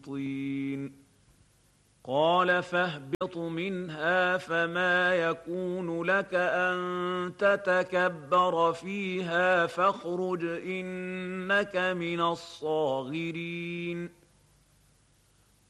طين قال فاهبط منها فما يكون لك أن تتكبر فيها فاخرج إنك من الصاغرين